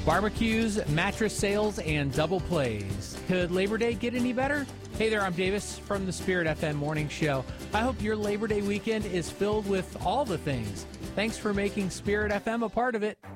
Barbecues, mattress sales, and double plays. Could Labor Day get any better? Hey there, I'm Davis from the Spirit FM Morning Show. I hope your Labor Day weekend is filled with all the things. Thanks for making Spirit FM a part of it.